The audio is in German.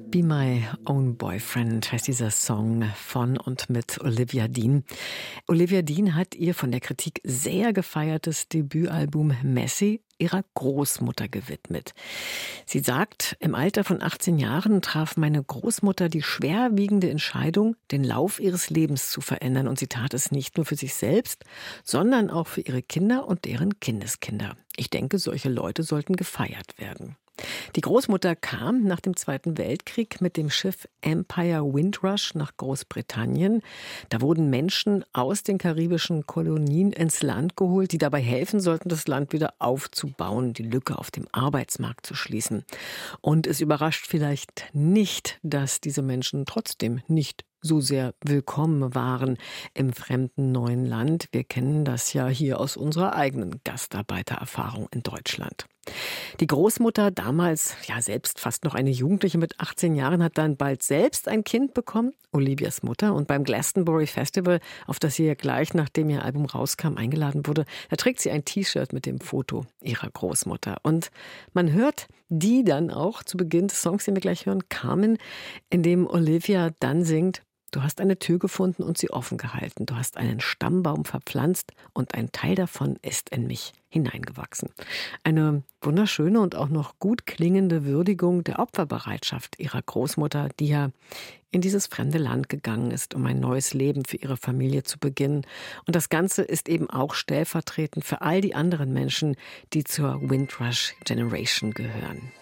Be My Own Boyfriend heißt dieser Song von und mit Olivia Dean. Olivia Dean hat ihr von der Kritik sehr gefeiertes Debütalbum Messy ihrer Großmutter gewidmet. Sie sagt, im Alter von 18 Jahren traf meine Großmutter die schwerwiegende Entscheidung, den Lauf ihres Lebens zu verändern. Und sie tat es nicht nur für sich selbst, sondern auch für ihre Kinder und deren Kindeskinder. Ich denke, solche Leute sollten gefeiert werden. Die Großmutter kam nach dem Zweiten Weltkrieg mit dem Schiff Empire Windrush nach Großbritannien. Da wurden Menschen aus den karibischen Kolonien ins Land geholt, die dabei helfen sollten, das Land wieder aufzubauen, die Lücke auf dem Arbeitsmarkt zu schließen. Und es überrascht vielleicht nicht, dass diese Menschen trotzdem nicht so sehr willkommen waren im fremden neuen Land. Wir kennen das ja hier aus unserer eigenen Gastarbeitererfahrung in Deutschland. Die Großmutter, damals ja selbst fast noch eine Jugendliche mit 18 Jahren, hat dann bald selbst ein Kind bekommen, Olivias Mutter. Und beim Glastonbury Festival, auf das sie ja gleich nachdem ihr Album rauskam eingeladen wurde, da trägt sie ein T-Shirt mit dem Foto ihrer Großmutter. Und man hört die dann auch zu Beginn des Songs, den wir gleich hören, Carmen, in dem Olivia dann singt: Du hast eine Tür gefunden und sie offen gehalten. Du hast einen Stammbaum verpflanzt und ein Teil davon ist in mich hineingewachsen. Eine wunderschöne und auch noch gut klingende Würdigung der Opferbereitschaft ihrer Großmutter, die ja in dieses fremde Land gegangen ist, um ein neues Leben für ihre Familie zu beginnen. Und das Ganze ist eben auch stellvertretend für all die anderen Menschen, die zur Windrush Generation gehören.